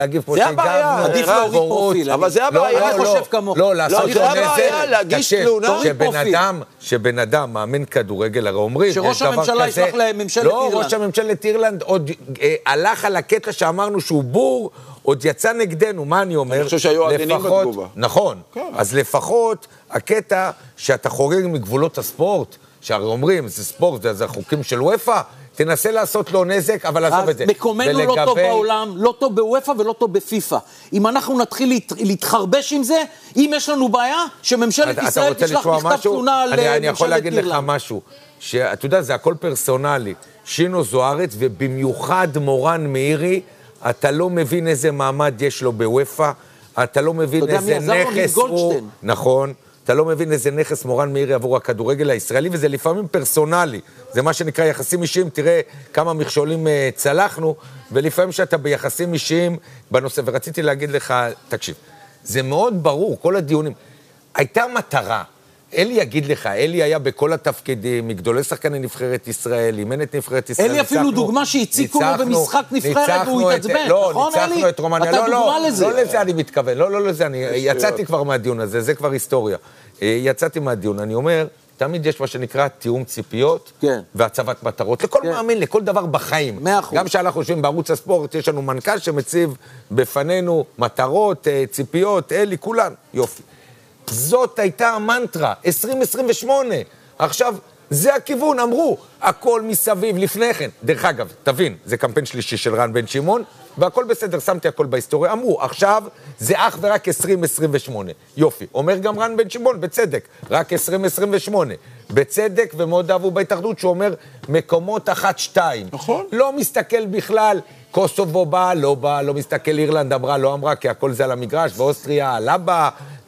זה הבעיה, עדיף להוריד פרופיל. אבל זה הבעיה. אני חושב כמוך. לא, לעשות זה הבעיה, להגיש תלונה. שבן אדם מאמן כדורגל, הרי אומרים, שראש הממשלה ישלח לממשלת אירלנד. לא, ראש הממשלת אירלנד עוד הלך על הקטע שאמרנו שהוא בור, עוד יצא נגדנו, מה אני אומר? אני חושב שהיו עדינים בתגובה. נכון, אז לפחות הקטע שאתה חורג מגבולות הספורט, שהרי אומרים, זה ספורט, זה החוקים של וופא, תנסה לעשות לו נזק, אבל לעזוב את זה. מקומנו לא טוב בעולם, לא טוב בוופא ולא טוב בפיפא. אם אנחנו נתחיל להתחרבש עם זה, אם יש לנו בעיה, שממשלת ישראל תשלח מכתב תלונה לממשלת אירלנד. אני יכול להגיד לך משהו, שאתה יודע, זה הכל פרסונלי. שינו זוארץ, ובמיוחד מורן מאירי, אתה לא מבין איזה מעמד יש לו בוופא, אתה לא מבין איזה נכס הוא... נכון. אתה לא מבין איזה נכס מורן מאירי עבור הכדורגל הישראלי, וזה לפעמים פרסונלי. זה מה שנקרא יחסים אישיים, תראה כמה מכשולים צלחנו, ולפעמים שאתה ביחסים אישיים בנושא, ורציתי להגיד לך, תקשיב, זה מאוד ברור, כל הדיונים, הייתה מטרה, אלי יגיד לך, אלי היה בכל התפקידים, מגדולי שחקני נבחרת ישראל, אימן את נבחרת ישראל. אלי אפילו דוגמה שהציקו לו במשחק נבחרת והוא התעצבן, נכון אלי? ניצחנו את רומניה, אתה דוגמה לזה. לא לזה אני מתכוון, לא לזה, אני יצאתי כבר מהדיון הזה, זה כבר היסטוריה. יצאתי מהדיון, אני אומר, תמיד יש מה שנקרא תיאום ציפיות והצבת מטרות, לכל מאמין, לכל דבר בחיים. גם שאנחנו חושבים בערוץ הספורט, יש לנו מנכ"ל שמציב בפנינו מטרות, ציפיות, אלי, כולן, יופי. זאת הייתה המנטרה, 2028. עכשיו, זה הכיוון, אמרו, הכל מסביב לפני כן. דרך אגב, תבין, זה קמפיין שלישי של רן בן שמעון, והכל בסדר, שמתי הכל בהיסטוריה. אמרו, עכשיו זה אך ורק 2028. יופי, אומר גם רן בן שמעון, בצדק, רק 2028. בצדק, ומאוד אהבו בהתאחדות, שהוא אומר, מקומות 1-2. נכון. לא מסתכל בכלל, קוסובו בא, לא מסתכל, אירלנד אמרה, לא אמרה, כי הכל זה על המגרש, ואוסטריה עלה בה,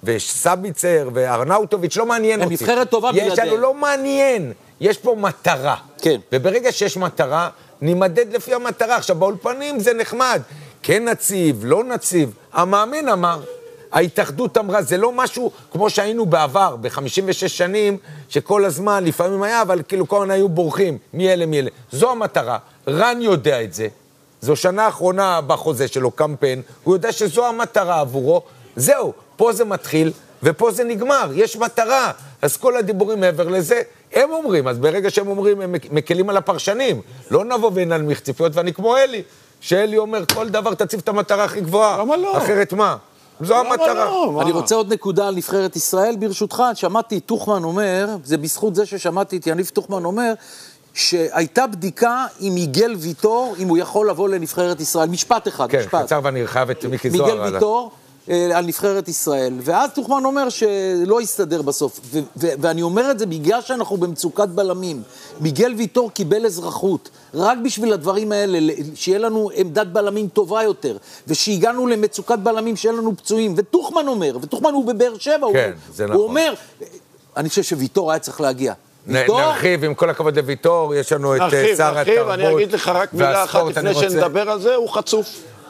וסביצר וארנאוטוביץ', לא מעניין אותי. נבחרת טובה בלעדיהם. יש לנו לא מעניין, יש פה מטרה. כן. וברגע שיש מטרה, נמדד לפי המטרה. עכשיו, באולפנים זה נחמד. כן נציב, לא נציב. המאמן אמר, ההתאחדות אמרה, זה לא משהו כמו שהיינו בעבר, ב-56 שנים, שכל הזמן לפעמים היה, אבל כאילו כל הזמן היו בורחים, מי אלה. זו המטרה. רן יודע את זה. זו שנה האחרונה בחוזה שלו, קמפיין. הוא יודע שזו המטרה עבורו. זהו, פה זה מתחיל, ופה זה נגמר, יש מטרה. אז כל הדיבורים מעבר לזה, הם אומרים, אז ברגע שהם אומרים, הם מקלים על הפרשנים. לא נבוא וננמיך ציפיות, ואני כמו אלי, שאלי אומר, כל דבר תציב את המטרה הכי גבוהה. למה לא? אחרת מה? זו המטרה. אני רוצה עוד נקודה על נבחרת ישראל, ברשותך, שמעתי את תוכמן אומר, זה בזכות זה ששמעתי את יניב תוכמן אומר, שהייתה בדיקה עם מיגל ויטור, אם הוא יכול לבוא לנבחרת ישראל. משפט אחד, כן, משפט. קצר ואני רחב את מיקי זוהר. מיגל ויטור על נבחרת ישראל. ואז תוכמן אומר שלא יסתדר בסוף. ואני אומר את זה בגלל שאנחנו במצוקת בלמים. מיגל ויטור קיבל אזרחות. רק בשביל הדברים האלה, שיהיה לנו עמדת בלמים טובה יותר. ושהגענו למצוקת בלמים שיהיה לנו פצועים. ותוכמן אומר, ותוכמן הוא בבאר שבע. כן, זה נכון. הוא אומר, אני חושב שוויטור היה צריך להגיע. נרחיב, עם כל הכבוד לויטור, יש לנו את שר התרבות. אני אגיד לך רק מילה אחת לפני שנדבר על זה, הוא חצוף.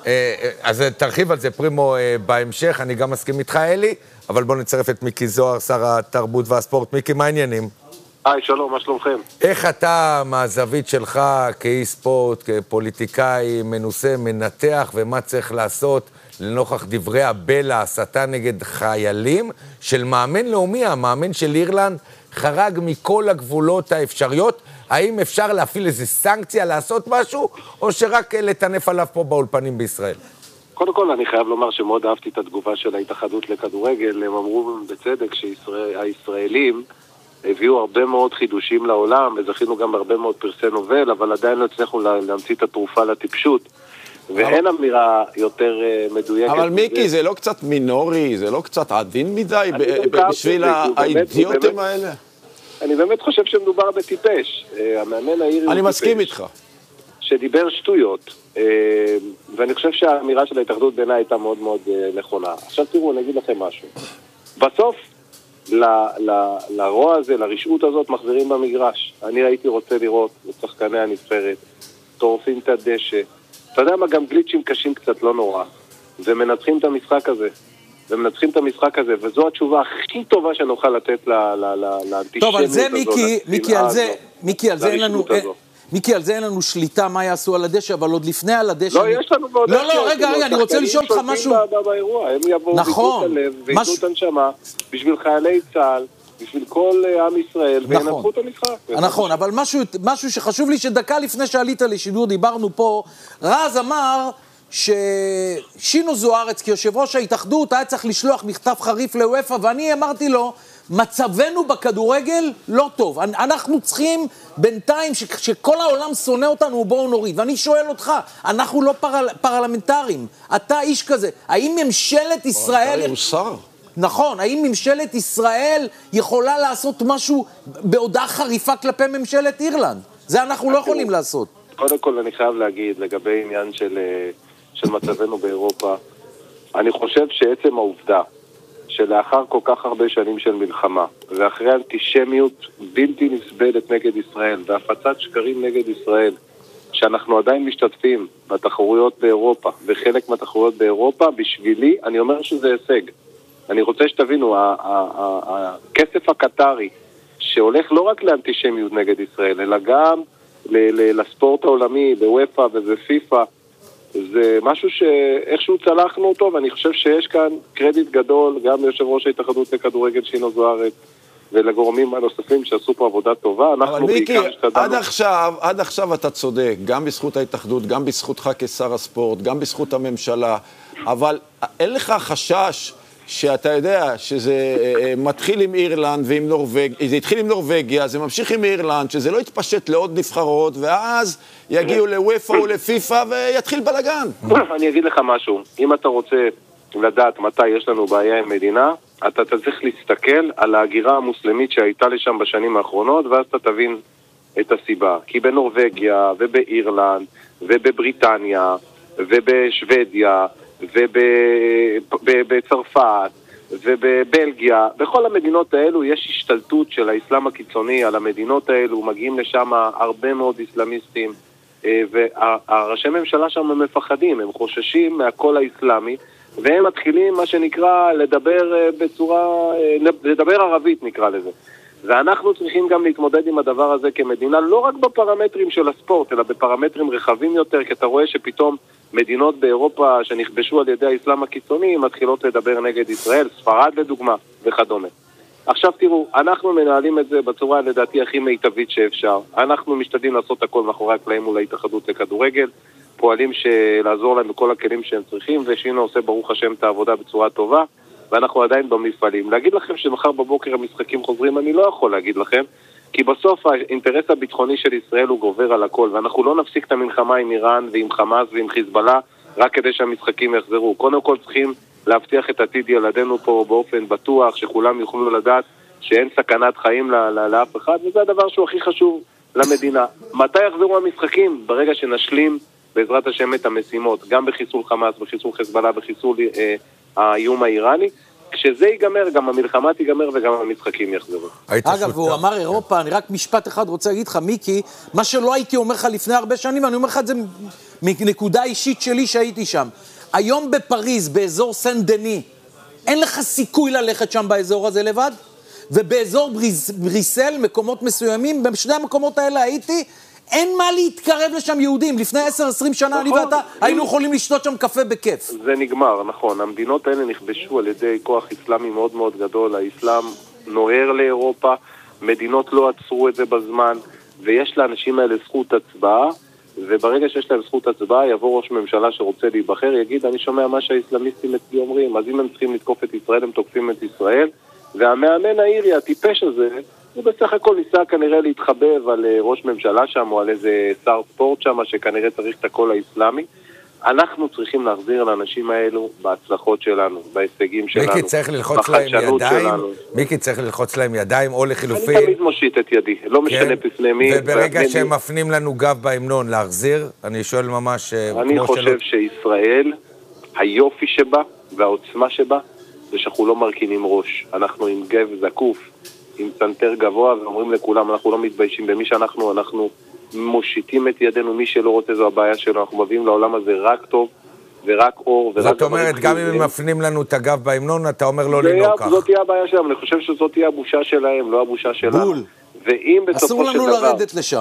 אז תרחיב על זה, פרימו, בהמשך, אני גם מסכים איתך, אלי, אבל בוא נצרף את מיקי זוהר, שר התרבות והספורט. מיקי, מה העניינים? היי, שלום, מה שלומכם? איך אתה, מהזווית שלך, כאי ספורט, כפוליטיקאי מנוסה, מנתח, ומה צריך לעשות לנוכח דברי הבלע, הסתה נגד חיילים, של מאמן לאומי, המאמן של אירלנד, חרג מכל הגבולות האפשריות, האם אפשר להפעיל איזו סנקציה, לעשות משהו, או שרק לטנף עליו פה באולפנים בישראל? קודם כל, אני חייב לומר שמאוד אהבתי את התגובה של ההתאחדות לכדורגל. הם אמרו בצדק שהישראלים הביאו הרבה מאוד חידושים לעולם, וזכינו גם הרבה מאוד פרסי נובל, אבל עדיין לא הצליחו להמציא את התרופה לטיפשות. ואין אמירה יותר מדויקת. אבל מיקי, זה לא קצת מינורי, זה לא קצת עדין מדי בשביל האידיוטים האלה? אני באמת חושב שמדובר בטיפש. המאמן העירי אני מסכים איתך. שדיבר שטויות, ואני חושב שהאמירה של ההתאחדות בעיניי הייתה מאוד מאוד נכונה. עכשיו תראו, אני אגיד לכם משהו. בסוף, לרוע הזה, לרשעות הזאת, מחזירים במגרש. אני הייתי רוצה לראות את שחקני הנבחרת, טורפים את הדשא, אתה יודע מה, גם גליצ'ים קשים קצת, לא נורא, ומנצחים את המשחק הזה, וזו התשובה הכי טובה שנוכל לתת לאנטישמיות הזאת. טוב, על זה, מיקי, על זה אין לנו... מיקי, על זה אין לנו שליטה מה יעשו על הדשא, אבל עוד לפני על הדשא... לא, יש לנו בעוד... לא, רגע, אני רוצה לשאול אותך משהו... באירוע, הם יבואו ויתנו את הלב, ויתנו את הנשמה, בשביל חיילי צה"ל, בשביל כל עם ישראל, וינצחו את המשחק. נכון, אבל משהו שחשוב לי שדקה לפני שעלית לשידור, דיברנו פה, רז אמר ששינו זוארץ, כיושב ראש ההתאחדות, היה צריך לשלוח מכתב חריף לוופא, ואני אמרתי לו, מצבנו בכדורגל לא טוב. אנחנו צריכים בינתיים שכל העולם שונא אותנו, בואו נוריד. ואני שואל אותך, אנחנו לא פרלמנטרים. אתה איש כזה. האם ממשלת ישראל... אתה שר. נכון, האם ממשלת ישראל יכולה לעשות משהו בהודעה חריפה כלפי ממשלת אירלנד? זה אנחנו לא יכולים לעשות. קודם כל אני חייב להגיד לגבי עניין של מצבנו באירופה, אני חושב שעצם העובדה שלאחר כל כך הרבה שנים של מלחמה, ואחרי אנטישמיות בלתי נסבלת נגד ישראל, והפצת שקרים נגד ישראל, שאנחנו עדיין משתתפים בתחרויות באירופה, וחלק מהתחרויות באירופה, בשבילי, אני אומר שזה הישג. אני רוצה שתבינו, הכסף הקטרי, שהולך לא רק לאנטישמיות נגד ישראל, אלא גם לספורט העולמי, בוופא ובפיפא, זה משהו שאיכשהו צלחנו אותו, ואני חושב שיש כאן קרדיט גדול, גם ליושב ראש ההתאחדות לכדורגל שינו זוארץ, ולגורמים הנוספים שעשו פה עבודה טובה. אבל מיקי, עד עכשיו אתה צודק, גם בזכות ההתאחדות, גם בזכותך כשר הספורט, גם בזכות הממשלה, אבל אין לך חשש שאתה יודע שזה מתחיל עם אירלנד ועם נורווגיה, זה התחיל עם נורווגיה, זה ממשיך עם אירלנד, שזה לא יתפשט לעוד נבחרות, ואז יגיעו לוופא או לפיפא ויתחיל בלגן. אני אגיד לך משהו, אם אתה רוצה לדעת מתי יש לנו בעיה עם מדינה, אתה צריך להסתכל על ההגירה המוסלמית שהייתה לשם בשנים האחרונות, ואז אתה תבין את הסיבה. כי בנורווגיה ובאירלנד ובבריטניה ובשוודיה ובצרפת ובבלגיה, בכל המדינות האלו יש השתלטות של האסלאם הקיצוני על המדינות האלו, מגיעים לשם הרבה מאוד אסלאמיסטים, והראשי ממשלה שם מפחדים, הם חוששים מהכל האסלאמי, והם מתחילים מה שנקרא לדבר ערבית נקרא לזה. ואנחנו צריכים גם להתמודד עם הדבר הזה כמדינה, לא רק בפרמטרים של הספורט, אלא בפרמטרים רחבים יותר, כי אתה רואה שפתאום מדינות באירופה שנכבשו על ידי האסלאם הקיצוני מתחילות לדבר נגד ישראל, ספרד לדוגמה וכדומה. עכשיו תראו, אנחנו מנהלים את זה בצורה לדעתי הכי מיטבית שאפשר. אנחנו משתדלים לעשות הכל מאחורי הקלעים מול ההתאחדות לכדורגל, פועלים לעזור להם בכל הכלים שהם צריכים, ושינו עושה ברוך השם את העבודה בצורה טובה, ואנחנו עדיין במפעלים. להגיד לכם שמחר בבוקר המשחקים חוזרים, אני לא יכול להגיד לכם, כי בסוף האינטרס הביטחוני של ישראל הוא גובר על הכל, ואנחנו לא נפסיק את המלחמה עם איראן ועם חמאס ועם חיזבאללה, רק כדי שהמשחקים יחזרו. קודם כל צריכים להבטיח את עתיד ילדינו פה באופן בטוח, שכולם יוכלו לדעת שאין סכנת חיים לאף אחד, וזה הדבר שהוא הכי חשוב למדינה. מתי יחזרו המשחקים? ברגע שנשלים בעזרת השם את המשימות, גם בחיסול חמאס, בחיסול חיזבאללה, בחיסול האיום האיראני. כשזה ייגמר, גם המלחמה תיגמר וגם המשחקים יחזרו. אגב, הוא אמר אירופה, אני רק משפט אחד רוצה להגיד לך, מיקי, מה שלא הייתי אומר לך לפני הרבה שנים, ואני אומר לך את זה מנקודה אישית שלי שהייתי שם. היום בפריז, באזור סן דני, אין לך סיכוי ללכת שם באזור הזה לבד, ובאזור בריסל, מקומות מסוימים, בשני המקומות האלה הייתי, אין מה להתקרב לשם יהודים. לפני 10-20 שנה אני ואתה היינו יכולים לשתות שם קפה בכיף. זה נגמר, נכון. המדינות האלה נכבשו על ידי כוח אסלאמי מאוד מאוד גדול. האסלאם נוהר לאירופה, מדינות לא עצרו את זה בזמן, ויש לאנשים האלה זכות הצבעה, וברגע שיש להם זכות הצבעה, יבוא ראש ממשלה שרוצה להיבחר, יגיד, אני שומע מה שהאסלאמיסטים אצלי אומרים, אז אם הם צריכים לתקוף את ישראל, הם תוקפים את ישראל, והמאמן האירי, הטיפש הזה, הוא בסך הכל ניסה כנראה להתחבב על ראש ממשלה שם, או על איזה שר ספורט שם, שכנראה צריך את הקול האסלאמי. אנחנו צריכים להחזיר לאנשים האלו בהצלחות שלנו, בהישגים שלנו, מיקי צריך ללחוץ להם ידיים, מיקי צריך ללחוץ להם ידיים, או לחילופין. אני תמיד מושיט את ידי, לא משנה בפני מי. וברגע שהם מפנים לנו גב בהמנון להחזיר, אני שואל ממש... אני חושב שישראל, היופי שבה והעוצמה שבה, זה שאנחנו לא מרכינים ראש. אנחנו עם גב זקוף, עם סנטר גבוה, ואומרים לכולם, אנחנו לא מתביישים במי שאנחנו, אנחנו מושיטים את ידינו, מי שלא רוצה זו הבעיה שלנו, אנחנו מביאים לעולם הזה רק טוב, ורק אור, ורק... זאת אומרת, גם אם הם מפנים לנו את הגב בהמנון, אתה אומר לא לנהוג כך. זאת תהיה הבעיה שלהם, אני חושב שזאת תהיה הבושה שלהם, לא הבושה שלנו. בול. אסור לנו לרדת לשם.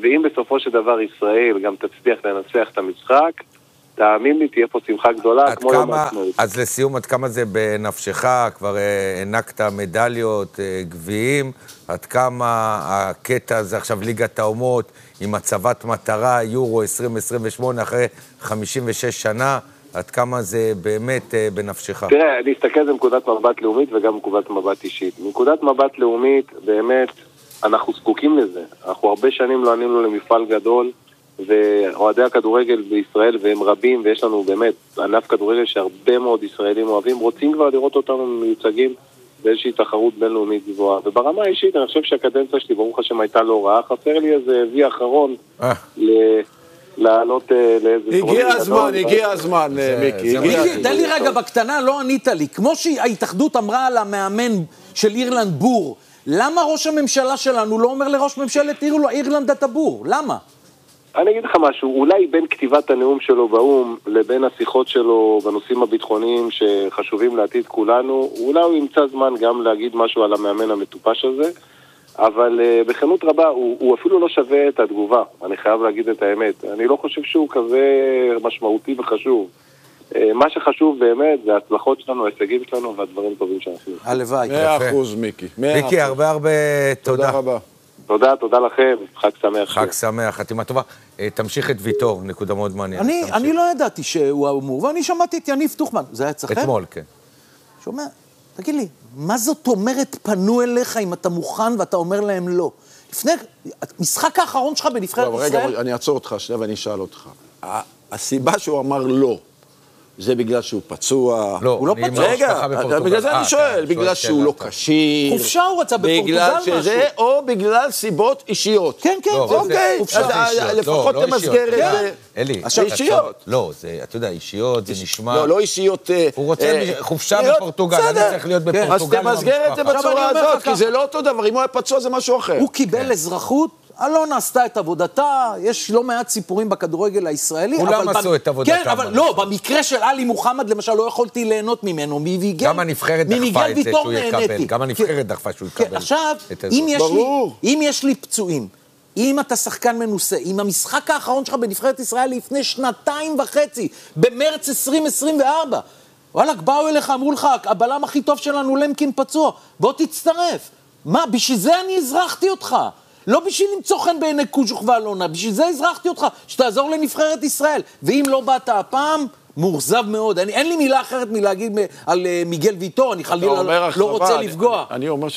ואם בסופו של דבר ישראל גם תצליח לנצח את המשחק, תאמין לי, תהיה פה שמחה גדולה, כמו יום העצמאות. אז לסיום, עד כמה זה בנפשך? כבר הענקת מדליות, גביעים, עד כמה הקטע הזה עכשיו ליגת האומות, עם הצבת מטרה, יורו 2028 אחרי 56 שנה, עד כמה זה באמת בנפשך? תראה, אני אסתכל על נקודת מבט לאומית וגם נקודת מבט אישית. נקודת מבט לאומית, באמת, אנחנו זקוקים לזה. אנחנו הרבה שנים לא ענינו למפעל גדול, ואוהדי הכדורגל בישראל, והם רבים, ויש לנו באמת ענף כדורגל שהרבה מאוד ישראלים אוהבים, רוצים כבר לראות אותנו מיוצגים באיזושהי תחרות בינלאומית גבוהה. וברמה האישית, אני חושב שהקדנציה שלי, ברוך השם, הייתה לא רעה. חסר לי איזה וי אחרון לעלות לאיזה... הגיע הזמן, מיקי. מיקי, תן לי רגע בקטנה, לא ענית לי. כמו שההתאחדות אמרה על המאמן של אירלנד בור, למה ראש הממשלה שלנו לא אומר לראש ממשלת אירלנד את הבור? למה? אני אגיד לך משהו, אולי בין כתיבת הנאום שלו באום לבין השיחות שלו בנושאים הביטחוניים שחשובים לעתיד כולנו, אולי הוא ימצא זמן גם להגיד משהו על המאמן המטופש הזה, אבל בכנות רבה הוא אפילו לא שווה את התגובה, אני חייב להגיד את האמת. אני לא חושב שהוא כזה משמעותי וחשוב. מה שחשוב באמת זה ההצלחות שלנו, ההישגים שלנו והדברים טובים שאנחנו. הלוואי. 100% מיקי. מיקי, הרבה תודה. תודה רבה. תודה לכם, חג שמח. חג שמח, חתימה טובה. תמשיך את ויטור, נקודה מאוד מעניינת. אני לא ידעתי שהוא אמור, ואני שמעתי את יניב טוחמן, זה היה אצלכם? אתמול, כן. שומע, תגיד לי, מה זאת אומרת פנו אליך אם אתה מוכן ואתה אומר להם לא? לפני, המשחק האחרון שלך בנבחרת ישראל... רגע, אני אעצור אותך שנייה ואני אשאל אותך. הסיבה שהוא אמר לא, זה בגלל שהוא פצוע? לא, הוא לא פצוע. רגע, בגלל זה אני שואל, בגלל שהוא לא קשיר. חופשה הוא רצה בפורטוגל משהו. או בגלל סיבות אישיות. כן, אוקיי, לפחות תמסגר את זה. אלי, אישיות. לא, אתה יודע, אישיות, זה נשמע... לא אישיות... הוא רוצה חופשה בפורטוגל, אני צריך להיות בפורטוגל. אז תמסגר את זה בצורה הזאת, כי זה לא אותו דבר, אם הוא היה פצוע זה משהו אחר. הוא קיבל אזרחות, אלונה עשתה את עבודתה, יש לא מעט סיפורים בכדורגל הישראלי. כולם עשו את עבודתם. כן, אבל לא, במקרה של עלי מוחמד, למשל, לא יכולתי ליהנות ממנו. גם הנבחרת דחפה את זה שהוא יקבל. גם הנבחרת דחפה שהוא יקבל. עכשיו, אם יש לי פצועים, אם אתה שחקן מנוסה, אם המשחק האחרון שלך בנבחרת ישראל לפני 2.5, במרץ 2024, וואלק, באו אליך, אמרו לך, הבלם הכי טוב שלנו למקין פצוע, בוא תצטרף. מה, בשביל זה אני הזרחתי אותך. לא בשביל למצוא חן בעיני קוז'וך ואלונה, בשביל זה הזרחתי אותך, שתעזור לנבחרת ישראל. ואם לא באת הפעם, מורזב מאוד. אין לי מילה אחרת מלהגיד על מיגל ויטור, אני חלילה לא רוצה לפגוע. אני אומר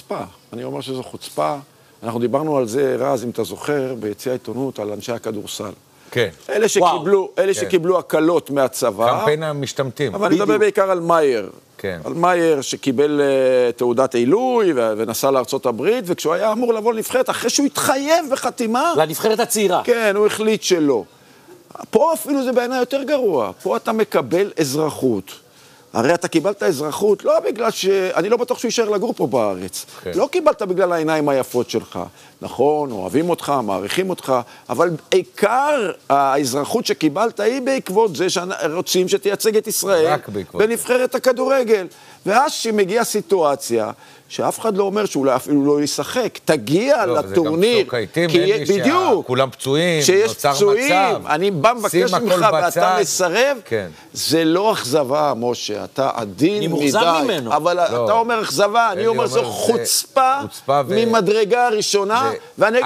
שזו חוצפה. אנחנו דיברנו על זה, רז, אם אתה זוכר, ביציע העיתונות, על אנשי הכדורסל. כן. אלה שקיבלו הקלות מהצבא. קמפיין המשתמטים. אבל אני מדבר בעיקר על מאייר. כן. על מאייר שקיבל תעודת עילוי ונסע לארצות הברית, וכשהוא היה אמור לבוא לנבחרת, אחרי שהוא התחייב בחתימה... לנבחרת הצעירה. כן, הוא החליט שלא. פה אפילו זה בעיניי יותר גרוע. פה אתה מקבל אזרחות. הרי אתה קיבלת אזרחות, לא בגלל אני לא בטוח שהוא יישאר לגור פה בארץ. כן. לא קיבלת בגלל העיניים היפות שלך. נכון, אוהבים אותך, מעריכים אותך, אבל עיקר האזרחות שקיבלת היא בעקבות זה שרוצים שתייצג את ישראל בנבחרת הכדורגל. ואז שמגיעה סיטואציה שאף אחד לא אומר שאולי אפילו לא ישחק, תגיע לטורניר. בדיוק. כולם פצועים, נוצר מצב. אני בא מבקש ממך ואתה מסרב, זה לא אכזבה, משה, אתה עדין מדי. אבל אתה אומר אכזבה, אני אומר זו חוצפה ממדרגה הראשונה, ואני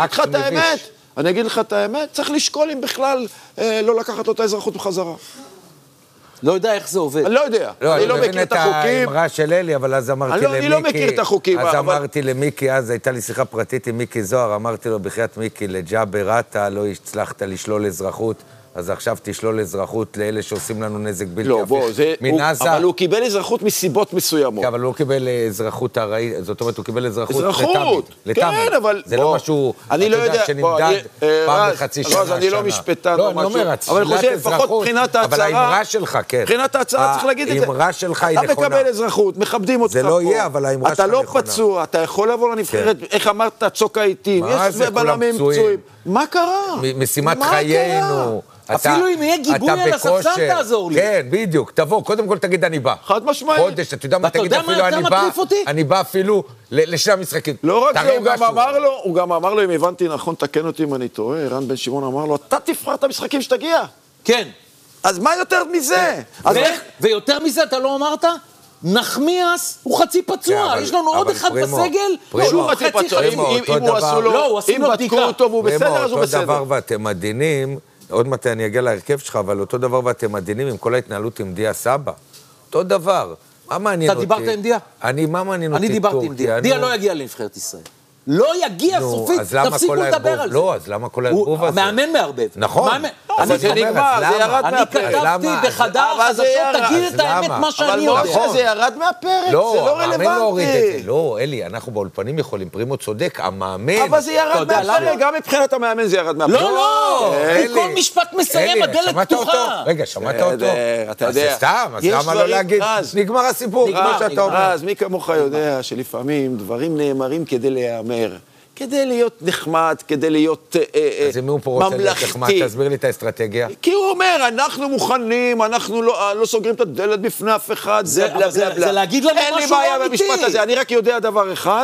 אגיד לך את האמת, צריך לשקול אם בכלל לא לקחת לו את האזרחות בחזרה. לא יודע איך זה עובד. אני לא יודע. אני לא מכיר את החוקים. אני האמרה של אלי, אבל אז אמרתי למיקי... אני לא מכיר את החוקים. אז אמרתי למיקי, אז הייתה לי שיחה פרטית עם מיקי זוהר, אמרתי לו, בחייאת מיקי, לג'אבר אתה לא הצלחת לשלול אזרחות, אז עכשיו תשלול אזרחות לאלה שעושים לנו נזק בלתי הפיך. אבל הוא קיבל אזרחות מסיבות מסוימות. אבל הוא לא קיבל אזרחות הראי, זאת אומרת, הוא קיבל אזרחות לתמיד. כן, אבל... זה לא משהו, אתה יודע, שנמדד פעם בחצי שנה. אני לא משפטן או משהו. אבל אני חושב, לפחות מבחינת ההצהרה... אבל האמרה שלך, כן. מבחינת ההצהרה צריך להגיד את זה. האמרה שלך היא נכונה. אתה מקבל אזרחות, מכבדים אותך פה. זה לא יהיה, אבל האמרה שלך נכונה. אתה לא פצוע, אתה יכול לבוא לנבחרת, איך אמרת, צוק העיתים, יש בלמים פצועים. מה קרה? משימת חיינו. אפילו אם יהיה גיבוי על הספסל, תעזור לי. כן, בדיוק, תבוא, קודם כל תגיד אני בא. חד משמעית. חודש, אתה יודע מה, תגיד אפילו אני בא, אני בא אפילו לשני המשחקים. לא רק זה, הוא גם אמר לו, אם הבנתי נכון, תקן אותי אם אני טועה, רן בן שמעון אמר לו, אתה תבחר את המשחקים שתגיע. כן. אז מה יותר מזה? ויותר מזה אתה לא אמרת? נחמיאס הוא חצי פצוע, יש לנו עוד אחד בסגל, שהוא חצי פצוע, אם הוא עשו לו, אם בדקו אותו והוא בסדר, אז הוא בסדר. אותו דבר ואתם מדהינים, עוד מעט אני אגיע להרכב שלך, אבל אותו דבר ואתם מדהינים עם כל ההתנהלות עם דיה סבא. אותו דבר. מה מעניין אותי? אתה דיברת עם דיה? מה מעניין אותי? אני דיברתי עם דיה. דיה לא יגיע לנבחרת ישראל. לא יגיע סופית, תפסיקו לדבר על זה. לא, אז למה כל הערבוב הזה? המאמן מערבב. נכון. זה נגמר, זה ירד מהפרק. אני כתבתי בחדר חדשות, תגיד את האמת מה שאני יודע. אבל זה ירד מהפרק, זה לא רלוונטי. לא, אלי, אנחנו באולפנים יכולים, פרימו צודק, המאמן... אבל זה ירד מהפרק, גם מבחינת המאמן זה ירד מהפרק. לא, כל משפט מסיים, הדלת פתוחה. רגע, שמעת אותו? אתה יודע. אז סתם, אז למה לא להגיד? נגמר הסיפור, כמו שאתה אומר. אז מי כמוך יודע שלפעמים דברים נאמרים כדי להיאמר. כדי להיות נחמד, כדי להיות ממלכתי. אז אם הוא פה רוצה להיות נחמד, תסביר לי את האסטרטגיה. כי הוא אומר, אנחנו מוכנים, אנחנו לא סוגרים את הדלת בפני אף אחד, זה להגיד לנו משהו אין לי בעיה במשפט הזה, אני רק יודע דבר אחד,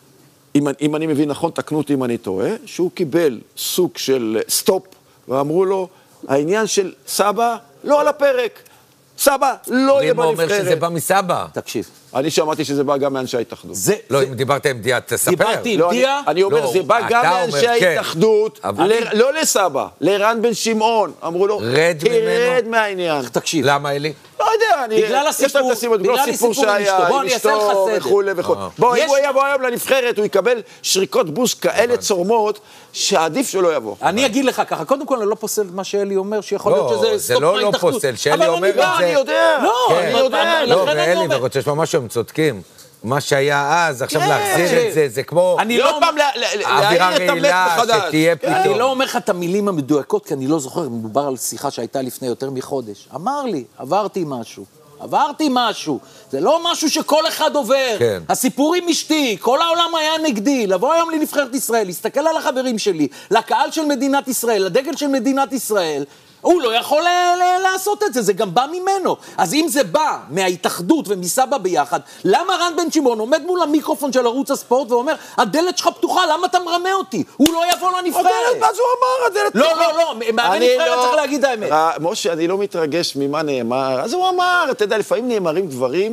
אם אני מבין נכון, תקנו אותי אם אני טועה, שהוא קיבל סוג של סטופ, ואמרו לו, העניין של סבא לא על הפרק. סבא לא יהיה בנבחרת. מי אומר שזה בא מסבא? תקשיב. אני שמעתי שזה בא גם מאנשי ההתאחדות. לא, אם דיברת עם דיה, תספר. דיברתי עם דיה. אני אומר, זה בא גם מאנשי ההתאחדות, לא לסבא, לרן בן שמעון. אמרו לו, תרד מהעניין. תקשיב. למה, אלי? לא יודע, בגלל הסיפור שהיה, עם אשתו וכו' וכו'. בוא, אם הוא יבוא היום לנבחרת, הוא יקבל שריקות בוס כאלה צורמות, שעדיף שלא יבוא. אני אגיד לך ככה, קודם כל אני לא פוסל את מה שאלי אומר, שיכול להיות שזה סטופ מההתאחדות. זה לא פוסל, שאלי אומר את זה. אני יודע. לא, ואלי, ורוצה לשמוע משהו, הם צודקים. מה שהיה אז, עכשיו להחזיר את זה, זה כמו... לא פעם אווירה רעילה, שתהיה פתאום. אני לא אומר לך את המילים המדויקות, כי אני לא זוכר, מדובר על שיחה שהייתה לפני יותר מחודש. אמר לי, עברתי משהו. זה לא משהו שכל אחד עובר. כן. הסיפור עם אשתי, כל העולם היה נגדי. לבוא היום לנבחרת ישראל, להסתכל על החברים שלי, לקהל של מדינת ישראל, לדגל של מדינת ישראל, הוא לא יכול לעשות את זה, זה גם בא ממנו. אז אם זה בא מההתאחדות ומסבא ביחד, למה רן בן שמעון עומד מול המיקרופון של ערוץ הספורט ואומר, הדלת שלך פתוחה, למה אתה מרמה אותי? הוא לא יבוא לנבחרת. הדלת, אז הוא אמר, הדלת פתוחה. לא, מהנבחרת צריך להגיד האמת. משה, אני לא מתרגש ממה נאמר, אז הוא אמר, אתה יודע, לפעמים נאמרים דברים,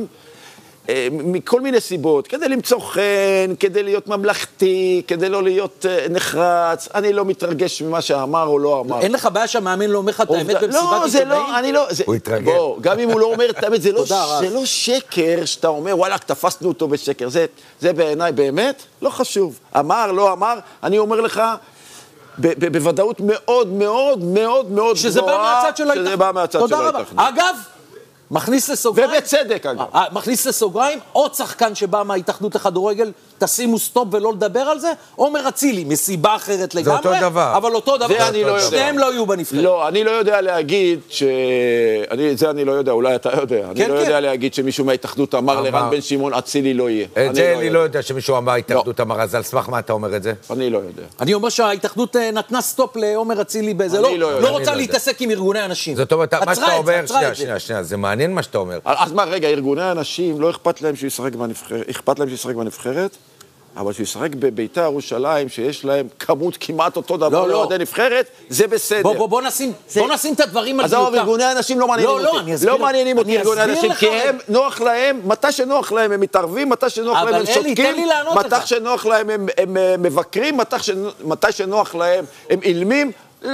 מכל מיני סיבות, כדי למצוא חן, כדי להיות ממלכתי, כדי לא להיות נחרץ, אני לא מתרגש ממה שאמר או לא אמר. אין לך בעיה שהמאמן לא אומר לך את האמת במסיבת עיתונאים? לא, זה לא, אני לא... הוא התרגל. בוא, גם אם הוא לא אומר את האמת, זה לא שקר שאתה אומר, וואלה, תפסנו אותו בשקר. זה בעיניי באמת לא חשוב. אמר, לא אמר, אני אומר לך, בוודאות מאוד מאוד מאוד מאוד שזה בא מהצד של ההתאחדות. שזה בא מהצד של ההתאחדות. אגב, מכניס לסוגריים. ובצדק, אגב. מכניס לסוגריים, עוד שחקן שבא מההתאחדות לכדורגל, תשימו סטופ ולא לדבר על זה, עומר אצילי, מסיבה אחרת לגמרי. זה אותו דבר. אבל אותו דבר. זה אני לא יודע. שניהם לא יהיו בנבחרת. לא, אני לא יודע להגיד זה אני לא יודע, אולי אתה יודע. אני לא יודע להגיד שמישהו מההתאחדות אמר לרן בן שמעון, אצילי לא יהיה. את זה אני לא יודע שמישהו אמר ההתאחדות אמר, אז על סמך מה אתה אומר את זה? אני לא יודע. אני אומר שההתאחדות נתנה סטופ לעומר אצילי באיזה, לא רוצה להתעסק עם ארגוני אנשים. זאת אומרת, מה שאתה אומר, שנייה, זה מעניין מה שאתה אומר. אז מה, רגע, ארגוני האנשים, לא אכפת להם שישחק בנבחרת, אבל שישחק בבית"ר ירושלים, שיש להם כמות כמעט אותו דבר לאוהדי נבחרת, זה בסדר. בוא נשים את הדברים על דיוקם. אז ארגוני האנשים לא מעניינים אותי. לא מעניינים אותי ארגוני האנשים, כי הם נוח להם, מתי שנוח להם הם מתערבים, מתי שנוח להם הם שותקים, מתי שנוח להם הם מבקרים, מתי שנוח להם הם אילמים.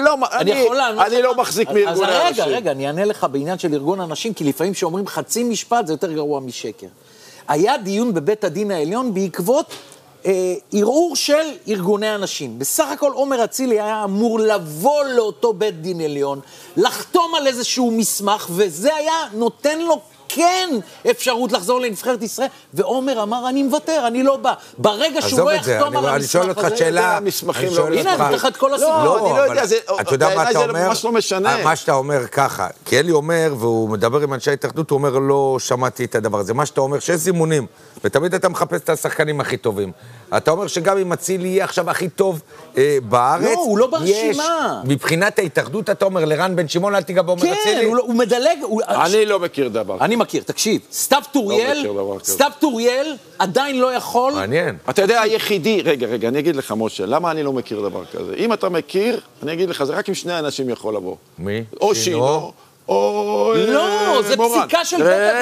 אני לא מחזיק מארגוני האנשים. רגע, אני אענה לך בעניין של ארגון האנשים, כי לפעמים שאומרים חצי משפט זה יותר גרוע משקר. היה דיון בבית הדין העליון בעקבות ערעור של ארגוני האנשים. בסך הכל עומר אצילי היה אמור לבוא לאותו בית דין עליון, לחתום על איזשהו מסמך, וזה היה נותן לו כן אפשרות לחזור לנבחרת ישראל, ועומר אמר, אני מוותר, אני לא בא. ברגע שהוא לא יחתום על אני שואל אותך שאלה, הנה, אני לך את כל הסיפור. לא, אני לא יודע, אתה יודע מה אתה אומר? ממש לא משנה. מה שאתה אומר ככה, כי אלי אומר, והוא מדבר עם אנשי ההתאחדות, הוא אומר, לא שמעתי את הדבר הזה. מה שאתה אומר, שיש זימונים, ותמיד אתה מחפש את השחקנים הכי טובים. אתה אומר שגם אם אצילי יהיה עכשיו הכי טוב בארץ, לא, הוא לא ברשימה. מבחינת ההתאחדות, אתה אומר, לרן בן שמעון, אל תיגע בעומר אצילי. כן, הוא מדלג. אני לא מכיר דבר. אני מכיר, תקשיב. סתיו טוריאל עדיין לא יכול. מעניין. אתה יודע, היחידי, רגע, אני אגיד לך, משה, למה אני לא מכיר דבר כזה? אם אתה מכיר, אני אגיד לך, זה רק אם שני אנשים יכול לבוא. מי? או שינו, או לא, זה פסיקה של בית הדין.